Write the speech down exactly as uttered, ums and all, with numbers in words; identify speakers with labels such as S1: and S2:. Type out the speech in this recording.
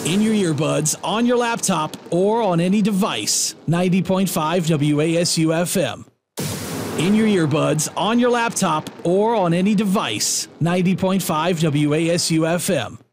S1: In your earbuds, on your laptop, or on any device. ninety point five W A S U F M. In your earbuds, on your laptop, or on any device. ninety point five W A S U F M.